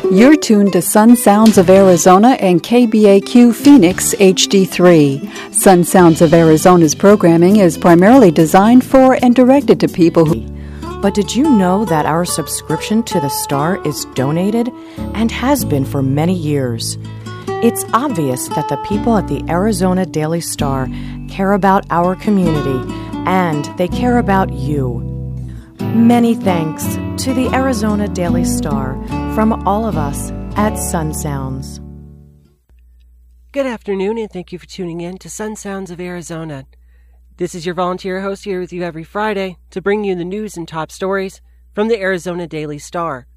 You're tuned to Sun Sounds of Arizona and KBAQ Phoenix HD3. Sun Sounds of Arizona's programming is primarily designed for and directed to people who... But did you know that our subscription to the Star is donated and has been for many years? It's obvious that the people at the Arizona Daily Star care about our community and they care about you. Many thanks to the Arizona Daily Star from all of us at Sun Sounds. Good afternoon, and thank you for tuning in to Sun Sounds of Arizona. This is your volunteer host here with you every Friday to bring you the news and top stories from the Arizona Daily Star.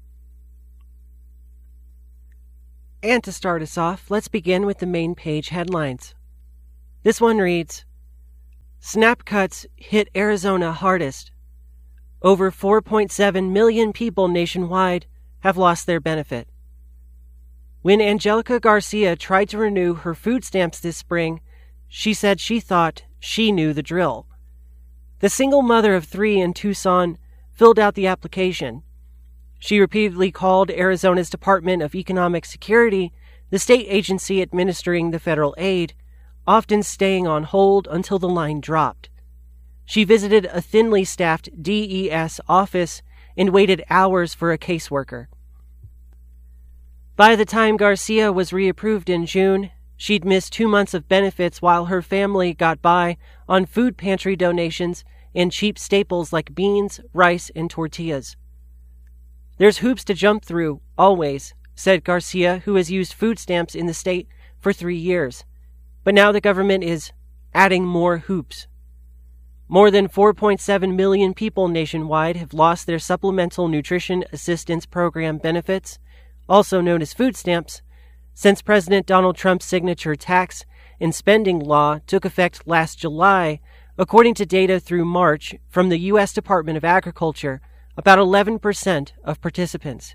And to start us off, let's begin with the main page headlines. This one reads, SNAP cuts hit Arizona hardest. Over 4.7 million people nationwide have lost their benefit. When Angelica Garcia tried to renew her food stamps this spring, she said she thought she knew the drill. The single mother of 3 in Tucson filled out the application. She repeatedly called Arizona's Department of Economic Security, the state agency administering the federal aid, often staying on hold until the line dropped. She visited a thinly staffed DES office and waited hours for a caseworker. By the time Garcia was reapproved in June, she'd missed 2 months of benefits while her family got by on food pantry donations and cheap staples like beans, rice, and tortillas. There's hoops to jump through, always, said Garcia, who has used food stamps in the state for 3 years. But now the government is adding more hoops. More than 4.7 million people nationwide have lost their Supplemental Nutrition Assistance Program benefits, also known as food stamps, since President Donald Trump's signature tax and spending law took effect last July. According to data through March from the U.S. Department of Agriculture, about 11% of participants.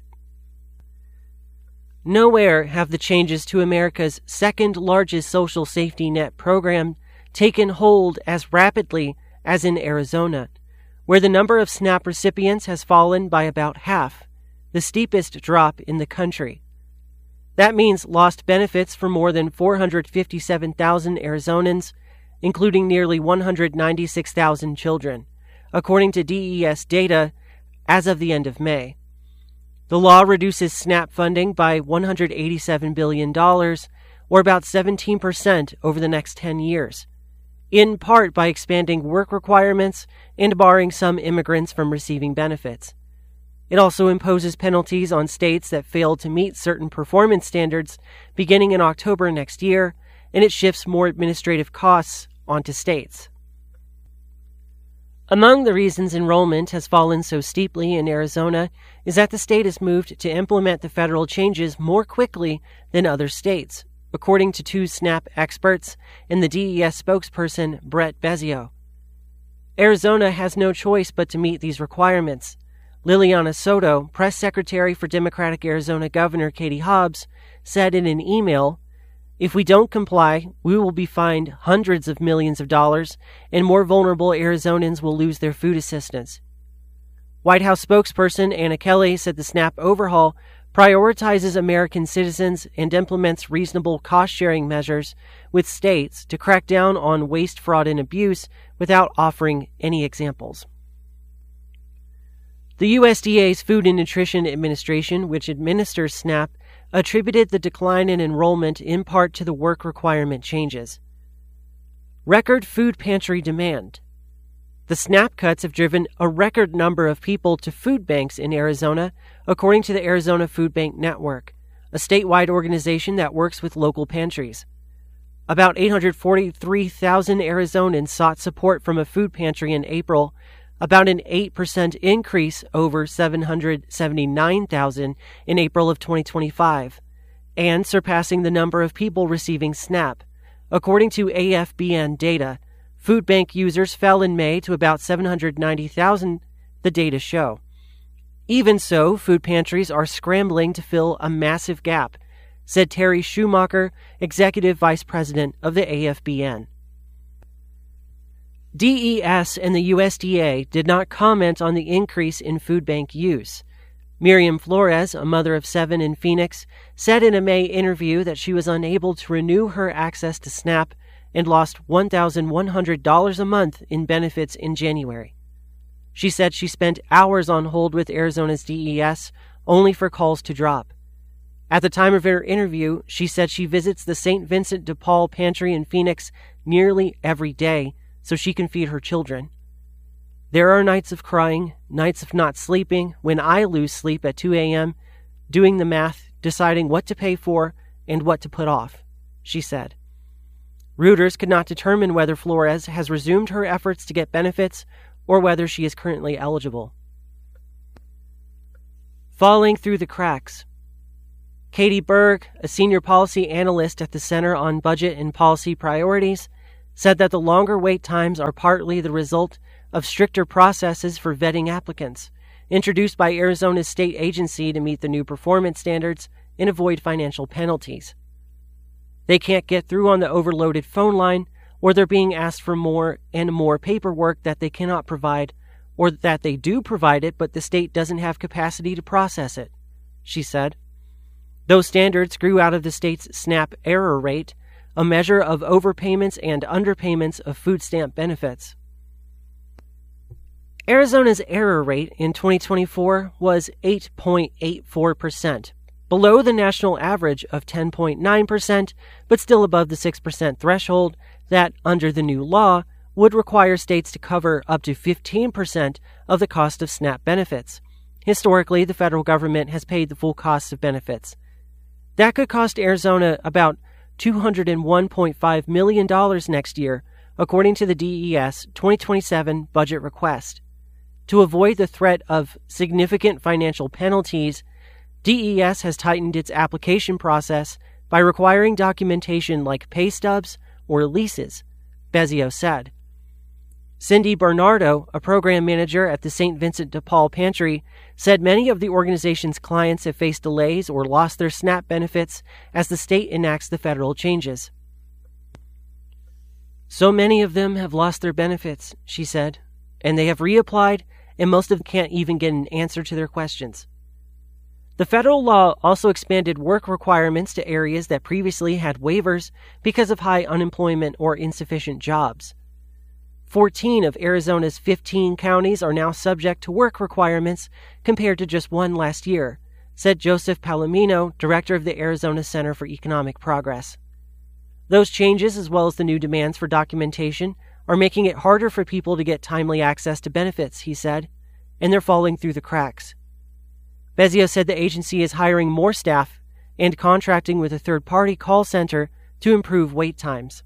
Nowhere have the changes to America's second largest social safety net program taken hold as rapidly as in Arizona, where the number of SNAP recipients has fallen by about half, the steepest drop in the country. That means lost benefits for more than 457,000 Arizonans, including nearly 196,000 children, according to DES data as of the end of May. The law reduces SNAP funding by $187 billion, or about 17% over the next 10 years, in part by expanding work requirements and barring some immigrants from receiving benefits. It also imposes penalties on states that fail to meet certain performance standards beginning in October next year, and it shifts more administrative costs onto states. Among the reasons enrollment has fallen so steeply in Arizona is that the state has moved to implement the federal changes more quickly than other states, according to 2 SNAP experts and the DES spokesperson Brett Bezio. Arizona has no choice but to meet these requirements. Liliana Soto, press secretary for Democratic Arizona Governor Katie Hobbs, said in an email, "If we don't comply, we will be fined hundreds of millions of dollars, and more vulnerable Arizonans will lose their food assistance." White House spokesperson Anna Kelly said the SNAP overhaul prioritizes American citizens and implements reasonable cost-sharing measures with states to crack down on waste, fraud, and abuse without offering any examples. The USDA's Food and Nutrition Administration, which administers SNAP, attributed the decline in enrollment in part to the work requirement changes. Record food pantry demand. The SNAP cuts have driven a record number of people to food banks in Arizona, according to the Arizona Food Bank Network, a statewide organization that works with local pantries. About 843,000 Arizonans sought support from a food pantry in April, about an 8% increase over 779,000 in April of 2025, and surpassing the number of people receiving SNAP. According to AFBN data, food bank users fell in May to about 790,000, the data show. Even so, food pantries are scrambling to fill a massive gap, said Terry Schumacher, executive vice president of the AFBN. DES and the USDA did not comment on the increase in food bank use. Miriam Flores, a mother of 7 in Phoenix, said in a May interview that she was unable to renew her access to SNAP and lost $1,100 a month in benefits in January. She said she spent hours on hold with Arizona's DES, only for calls to drop. At the time of her interview, she said she visits the St. Vincent de Paul Pantry in Phoenix nearly every day so she can feed her children. There are nights of crying, nights of not sleeping, when I lose sleep at 2 a.m., doing the math, deciding what to pay for and what to put off, she said. Reuters could not determine whether Flores has resumed her efforts to get benefits or whether she is currently eligible. Falling through the cracks. Katie Berg, a senior policy analyst at the Center on Budget and Policy Priorities, said that the longer wait times are partly the result of stricter processes for vetting applicants, introduced by Arizona's state agency to meet the new performance standards and avoid financial penalties. They can't get through on the overloaded phone line, or they're being asked for more and more paperwork that they cannot provide, or that they do provide it but the state doesn't have capacity to process it, she said. Those standards grew out of the state's SNAP error rate, a measure of overpayments and underpayments of food stamp benefits. Arizona's error rate in 2024 was 8.84%, below the national average of 10.9%, but still above the 6% threshold that, under the new law, would require states to cover up to 15% of the cost of SNAP benefits. Historically, the federal government has paid the full cost of benefits. That could cost Arizona about $201.5 million next year, according to the DES 2027 budget request. To avoid the threat of significant financial penalties, DES has tightened its application process by requiring documentation like pay stubs or leases, Bezio said. Cindy Bernardo, a program manager at the St. Vincent de Paul Pantry, said many of the organization's clients have faced delays or lost their SNAP benefits as the state enacts the federal changes. So many of them have lost their benefits, she said, and they have reapplied, and most of them can't even get an answer to their questions. The federal law also expanded work requirements to areas that previously had waivers because of high unemployment or insufficient jobs. 14 of Arizona's 15 counties are now subject to work requirements compared to just 1 last year, said Joseph Palomino, director of the Arizona Center for Economic Progress. Those changes, as well as the new demands for documentation, are making it harder for people to get timely access to benefits, he said, and they're falling through the cracks. Bezio said the agency is hiring more staff and contracting with a third-party call center to improve wait times.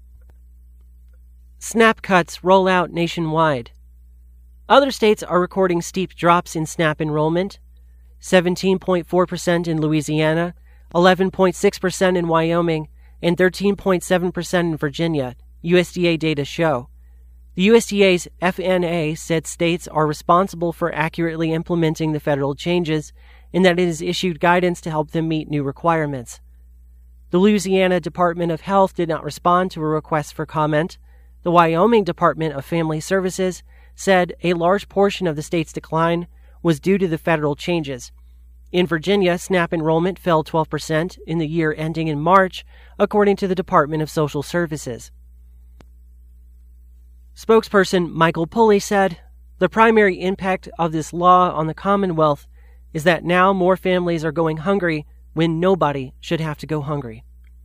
SNAP cuts roll out nationwide. Other states are recording steep drops in SNAP enrollment, 17.4% in Louisiana, 11.6% in Wyoming, and 13.7% in Virginia, USDA data show. The USDA's FNA said states are responsible for accurately implementing the federal changes and that it has issued guidance to help them meet new requirements. The Louisiana Department of Health did not respond to a request for comment. The Wyoming Department of Family Services said a large portion of the state's decline was due to the federal changes. In Virginia, SNAP enrollment fell 12% in the year ending in March, according to the Department of Social Services. Spokesperson Michael Pulley said, "The primary impact of this law on the Commonwealth is that now more families are going hungry when nobody should have to go hungry."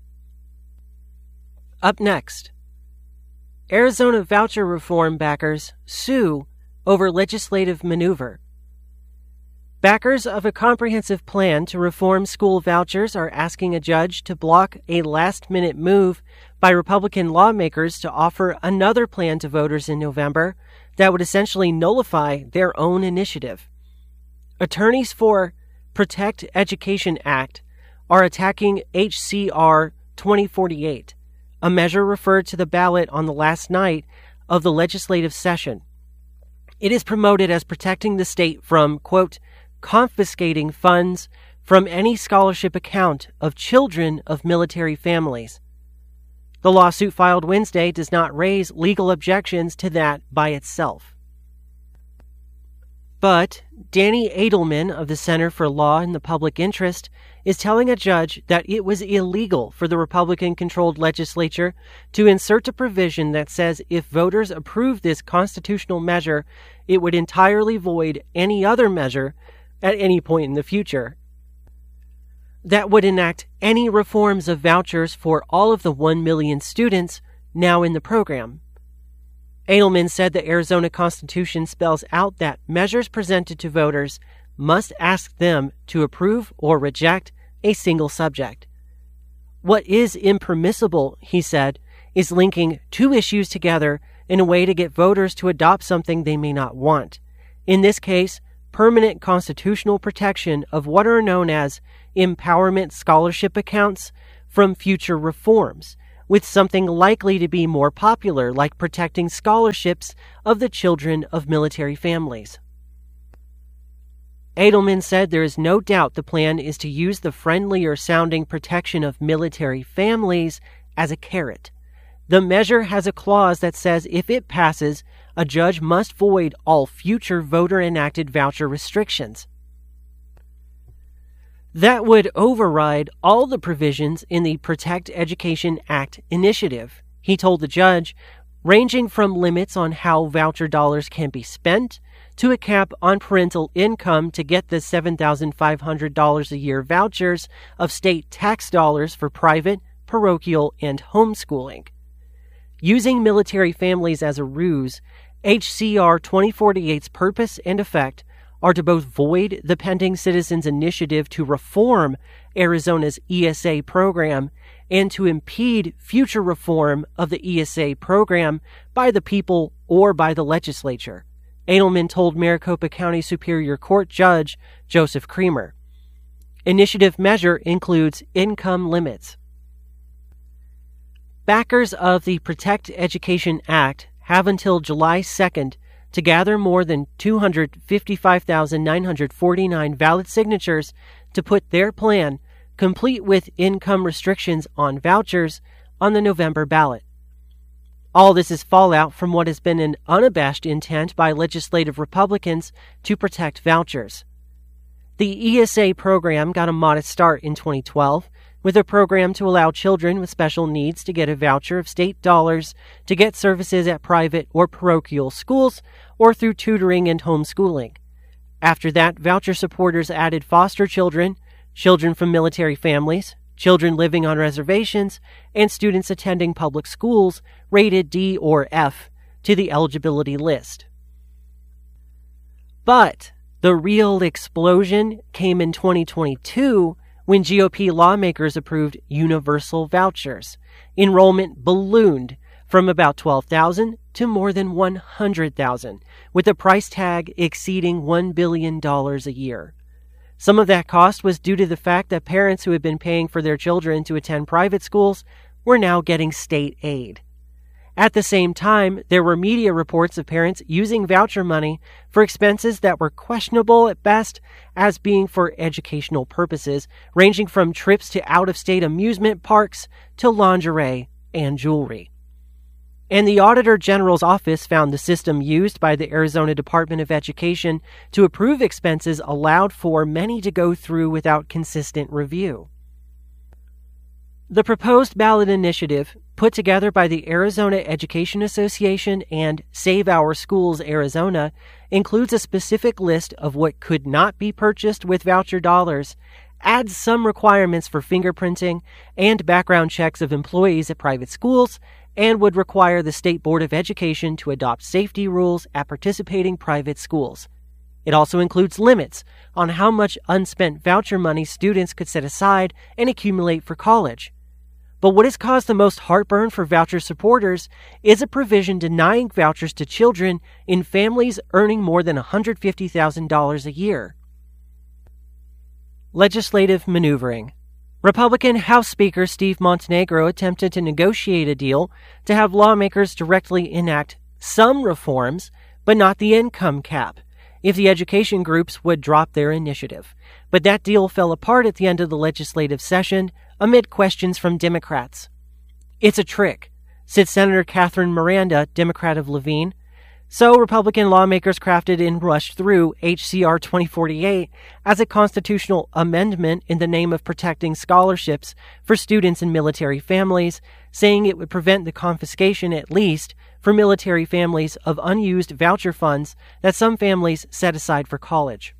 Up next, Arizona voucher reform backers sue over legislative maneuver. Backers of a comprehensive plan to reform school vouchers are asking a judge to block a last-minute move by Republican lawmakers to offer another plan to voters in November that would essentially nullify their own initiative. Attorneys for Protect Education Act are attacking H.C.R. 2048, a measure referred to the ballot on the last night of the legislative session. It is promoted as protecting the state from, quote, confiscating funds from any scholarship account of children of military families. The lawsuit filed Wednesday does not raise legal objections to that by itself. But Danny Edelman of the Center for Law and the Public Interest is telling a judge that it was illegal for the Republican-controlled legislature to insert a provision that says if voters approve this constitutional measure, it would entirely void any other measure at any point in the future that would enact any reforms of vouchers for all of the 1 million students now in the program. Edelman said the Arizona Constitution spells out that measures presented to voters must ask them to approve or reject a single subject. What is impermissible, he said, is linking two issues together in a way to get voters to adopt something they may not want. In this case, permanent constitutional protection of what are known as empowerment scholarship accounts from future reforms, with something likely to be more popular, like protecting scholarships of the children of military families. Edelman said there is no doubt the plan is to use the friendlier-sounding protection of military families as a carrot. The measure has a clause that says if it passes, a judge must void all future voter-enacted voucher restrictions. That would override all the provisions in the Protect Education Act initiative, he told the judge, ranging from limits on how voucher dollars can be spent to a cap on parental income to get the $7,500 a year vouchers of state tax dollars for private, parochial, and homeschooling. Using military families as a ruse, HCR 2048's purpose and effect are to both void the pending Citizens Initiative to reform Arizona's ESA program and to impede future reform of the ESA program by the people or by the legislature, Edelman told Maricopa County Superior Court Judge Joseph Creamer. Initiative measure includes income limits. Backers of the Protect Education Act have until July 2nd to gather more than 255,949 valid signatures to put their plan, complete with income restrictions on vouchers, on the November ballot. All this is fallout from what has been an unabashed intent by legislative Republicans to protect vouchers. The ESA program got a modest start in 2012, with a program to allow children with special needs to get a voucher of state dollars to get services at private or parochial schools or through tutoring and homeschooling. After that, voucher supporters added foster children, children from military families, children living on reservations, and students attending public schools rated D or F to the eligibility list. But the real explosion came in 2022 when GOP lawmakers approved universal vouchers. Enrollment ballooned from about 12,000 to more than 100,000, with the price tag exceeding $1 billion a year. Some of that cost was due to the fact that parents who had been paying for their children to attend private schools were now getting state aid. At the same time, there were media reports of parents using voucher money for expenses that were questionable at best as being for educational purposes, ranging from trips to out-of-state amusement parks to lingerie and jewelry. And the Auditor General's office found the system used by the Arizona Department of Education to approve expenses allowed for many to go through without consistent review. The proposed ballot initiative, put together by the Arizona Education Association and Save Our Schools Arizona, includes a specific list of what could not be purchased with voucher dollars, adds some requirements for fingerprinting and background checks of employees at private schools, and would require the State Board of Education to adopt safety rules at participating private schools. It also includes limits on how much unspent voucher money students could set aside and accumulate for college. But what has caused the most heartburn for voucher supporters is a provision denying vouchers to children in families earning more than $150,000 a year. Legislative maneuvering. Republican House Speaker Steve Montenegro attempted to negotiate a deal to have lawmakers directly enact some reforms, but not the income cap, if the education groups would drop their initiative. But that deal fell apart at the end of the legislative session amid questions from Democrats. It's a trick, said Senator Catherine Miranda, Democrat of Levine. So Republican lawmakers crafted and rushed through H.C.R. 2048 as a constitutional amendment in the name of protecting scholarships for students in military families, saying it would prevent the confiscation, at least, for military families of unused voucher funds that some families set aside for college.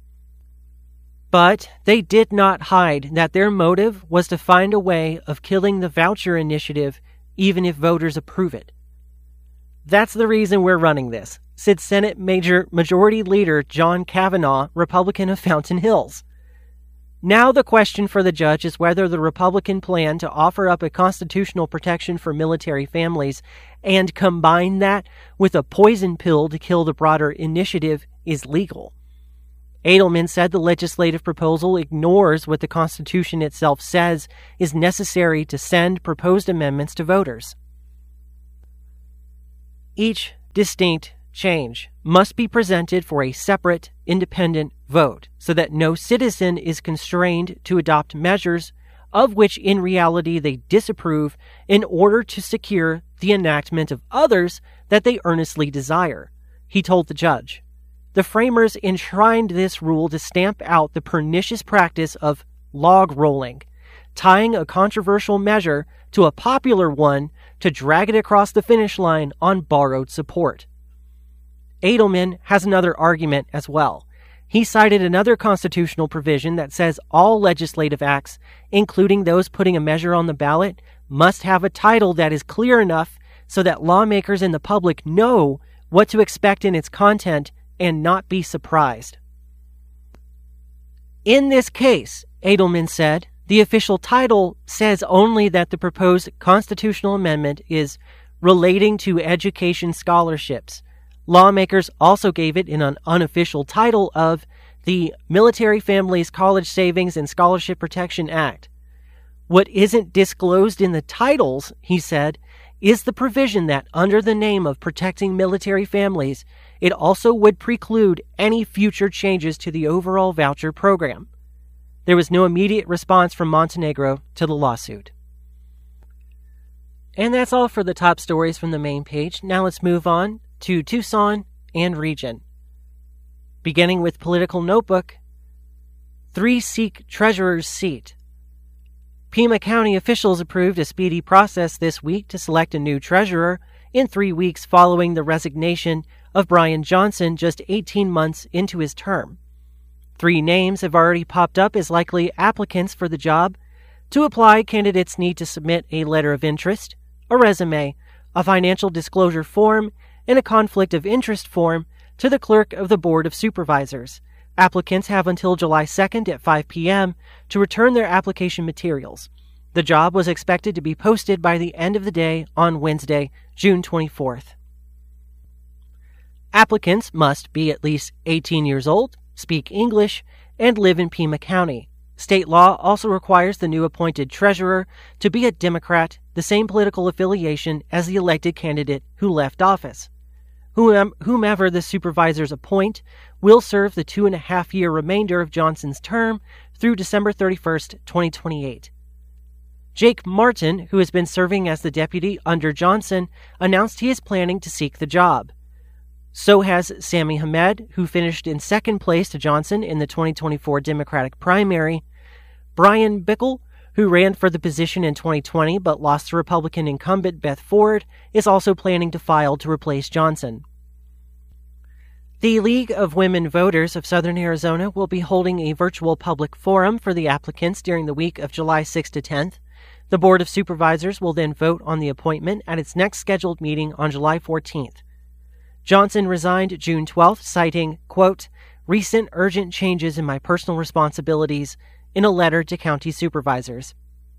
But they did not hide that their motive was to find a way of killing the voucher initiative, even if voters approve it. That's the reason we're running this, said Senate Majority Leader John Kavanaugh, Republican of Fountain Hills. Now the question for the judge is whether the Republican plan to offer up a constitutional protection for military families and combine that with a poison pill to kill the broader initiative is legal. Edelman said the legislative proposal ignores what the Constitution itself says is necessary to send proposed amendments to voters. Each distinct change must be presented for a separate, independent vote so that no citizen is constrained to adopt measures of which in reality they disapprove in order to secure the enactment of others that they earnestly desire, he told the judge. The framers enshrined this rule to stamp out the pernicious practice of log rolling, tying a controversial measure to a popular one to drag it across the finish line on borrowed support. Edelman has another argument as well. He cited another constitutional provision that says all legislative acts, including those putting a measure on the ballot, must have a title that is clear enough so that lawmakers and the public know what to expect in its content and not be surprised. In this case, Edelman said, the official title says only that the proposed constitutional amendment is relating to education scholarships. Lawmakers also gave it an unofficial title of the Military Families College Savings and Scholarship Protection Act. What isn't disclosed in the titles, he said, is the provision that under the name of protecting military families, it also would preclude any future changes to the overall voucher program. There was no immediate response from Montenegro to the lawsuit. And that's all for the top stories from the main page. Now let's move on to Tucson and region. Beginning with Political Notebook, 3 seek treasurer's seat. Pima County officials approved a speedy process this week to select a new treasurer in 3 weeks following the resignation of Brian Johnson just 18 months into his term. 3 names have already popped up as likely applicants for the job. To apply, candidates need to submit a letter of interest, a resume, a financial disclosure form, and a conflict of interest form to the clerk of the Board of Supervisors. Applicants have until July 2nd at 5 p.m. to return their application materials. The job was expected to be posted by the end of the day on Wednesday, June 24th. Applicants must be at least 18 years old, speak English, and live in Pima County. State law also requires the new appointed treasurer to be a Democrat, the same political affiliation as the elected candidate who left office. Whomever the supervisors appoint will serve the 2.5-year remainder of Johnson's term through December 31st, 2028. Jake Martin, who has been serving as the deputy under Johnson, announced he is planning to seek the job. So has Sami Hamed, who finished in second place to Johnson in the 2024 Democratic primary. Brian Bickle, who ran for the position in 2020 but lost to Republican incumbent Beth Ford, is also planning to file to replace Johnson. The League of Women Voters of Southern Arizona will be holding a virtual public forum for the applicants during the week of July 6th to 10th. The Board of Supervisors will then vote on the appointment at its next scheduled meeting on July 14th. Johnson resigned June 12th, citing, quote, recent urgent changes in my personal responsibilities in a letter to county supervisors.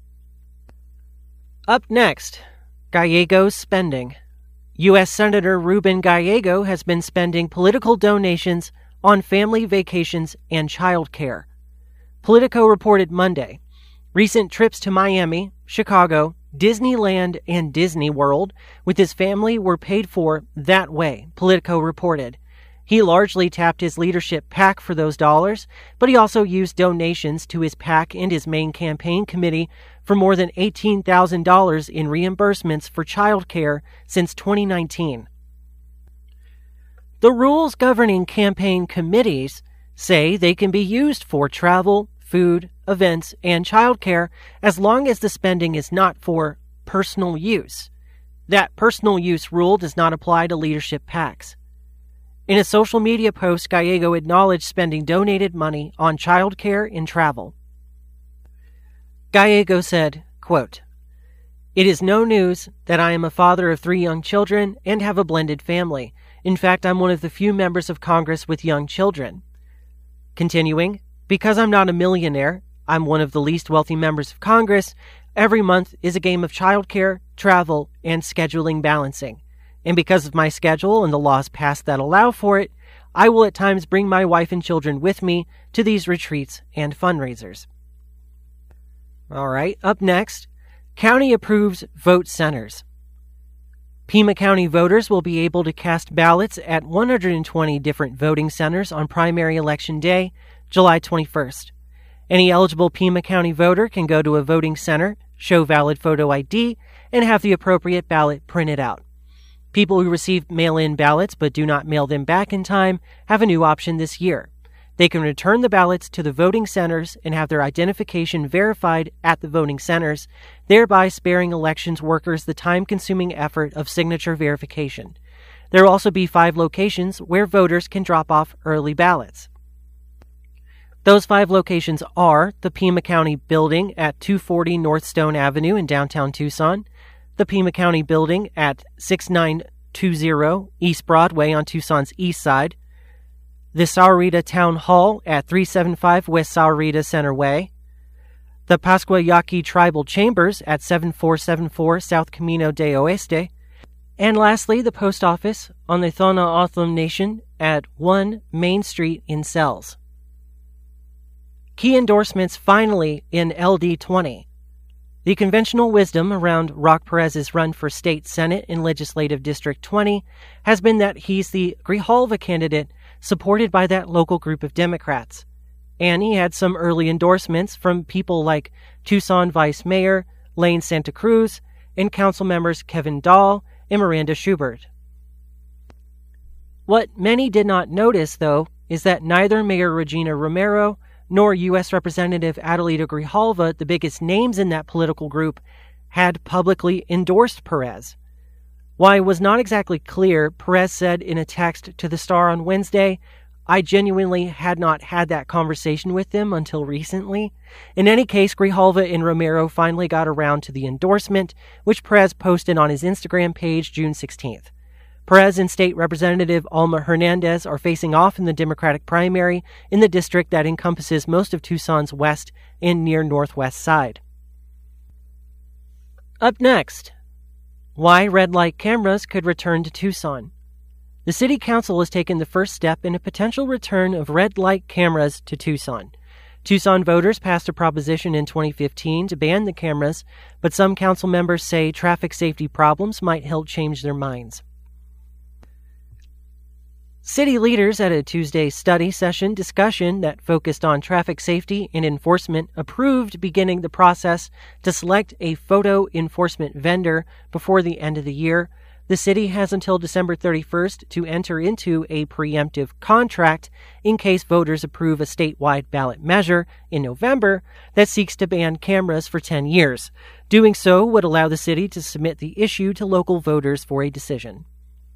Up next, Gallegos spending. U.S. Senator Ruben Gallego has been spending political donations on family vacations and child care. Politico reported Monday, recent trips to Miami, Chicago, Disneyland, and Disney World with his family were paid for that way, Politico reported. He largely tapped his leadership PAC for those dollars, but he also used donations to his PAC and his main campaign committee for more than $18,000 in reimbursements for child care since 2019. The rules governing campaign committees say they can be used for travel, food, events, and childcare as long as the spending is not for personal use. That personal use rule does not apply to leadership PACs. In a social media post, Gallego acknowledged spending donated money on childcare and travel. Gallego said, quote, "It is no news that I am a father of 3 young children and have a blended family. In fact, I'm one of the few members of Congress with young children." Continuing, "Because I'm not a millionaire, I'm one of the least wealthy members of Congress. Every month is a game of childcare, travel, and scheduling balancing. And because of my schedule and the laws passed that allow for it, I will at times bring my wife and children with me to these retreats and fundraisers." All right, up next, county approves vote centers. Pima County voters will be able to cast ballots at 120 different voting centers on primary election day, July 21st. Any eligible Pima County voter can go to a voting center, show valid photo ID, and have the appropriate ballot printed out. People who receive mail-in ballots but do not mail them back in time have a new option this year. They can return the ballots to the voting centers and have their identification verified at the voting centers, thereby sparing elections workers the time-consuming effort of signature verification. There will also be 5 locations where voters can drop off early ballots. Those 5 locations are the Pima County Building at 240 North Stone Avenue in downtown Tucson, the Pima County Building at 6920 East Broadway on Tucson's east side, the Sahuarita Town Hall at 375 West Sahuarita Center Way, the Pascua Yaqui Tribal Chambers at 7474 South Camino de Oeste, and lastly, the post office on the Thona Othlam Nation at 1 Main Street in Sells. Key endorsements finally in LD20. The conventional wisdom around Roque Perez's run for state senate in Legislative District 20 has been that he's the Grijalva candidate supported by that local group of Democrats. And he had some early endorsements from people like Tucson Vice Mayor Lane Santa Cruz and council members Kevin Dahl and Miranda Schubert. What many did not notice, though, is that neither Mayor Regina Romero nor U.S. Representative Adelita Grijalva, the biggest names in that political group, had publicly endorsed Perez. While it was not exactly clear, Perez said in a text to the Star on Wednesday, "I genuinely had not had that conversation with them until recently." In any case, Grijalva and Romero finally got around to the endorsement, which Perez posted on his Instagram page June 16th. Perez and State Representative Alma Hernandez are facing off in the Democratic primary in the district that encompasses most of Tucson's west and near northwest side. Up next, why red light cameras could return to Tucson. The City Council has taken the first step in a potential return of red light cameras to Tucson. Tucson voters passed a proposition in 2015 to ban the cameras, but some council members say traffic safety problems might help change their minds. City leaders at a Tuesday study session discussion that focused on traffic safety and enforcement approved beginning the process to select a photo enforcement vendor before the end of the year. The city has until December 31st to enter into a preemptive contract in case voters approve a statewide ballot measure in November that seeks to ban cameras for 10 years. Doing so would allow the city to submit the issue to local voters for a decision.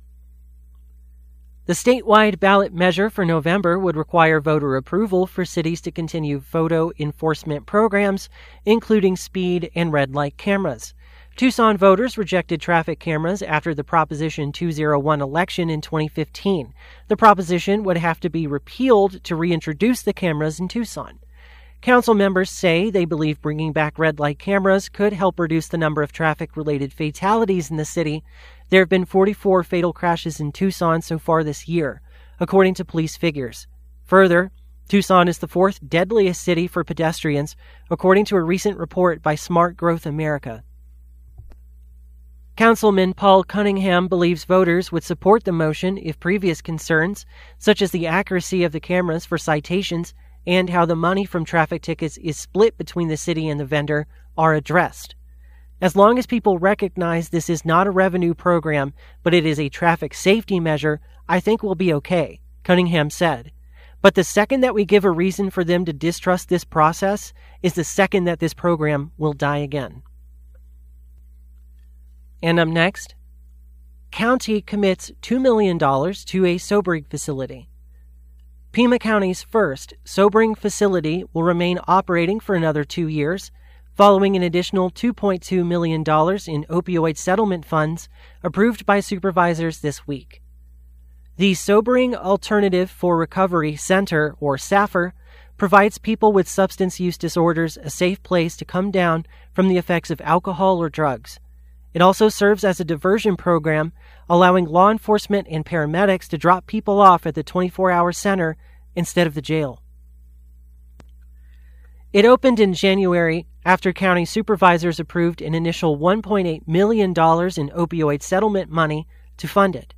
The statewide ballot measure for November would require voter approval for cities to continue photo enforcement programs, including speed and red light cameras. Tucson voters rejected traffic cameras after the Proposition 201 election in 2015. The proposition would have to be repealed to reintroduce the cameras in Tucson. Council members say they believe bringing back red light cameras could help reduce the number of traffic-related fatalities in the city. There have been 44 fatal crashes in Tucson so far this year, according to police figures. Further, Tucson is the 4th deadliest city for pedestrians, according to a recent report by Smart Growth America. Councilman Paul Cunningham believes voters would support the motion if previous concerns, such as the accuracy of the cameras for citations and how the money from traffic tickets is split between the city and the vendor, are addressed. As long as people recognize this is not a revenue program, but it is a traffic safety measure, I think we'll be okay, Cunningham said. But the second that we give a reason for them to distrust this process is the second that this program will die again. And up next, county commits $2 million to a sobering facility. Pima County's first sobering facility will remain operating for another 2 years, following an additional $2.2 million in opioid settlement funds approved by supervisors this week. The Sobering Alternative for Recovery Center, or SAFR, provides people with substance use disorders a safe place to come down from the effects of alcohol or drugs. It also serves as a diversion program, allowing law enforcement and paramedics to drop people off at the 24-hour center instead of the jail. It opened in January after county supervisors approved an initial $1.8 million in opioid settlement money to fund it.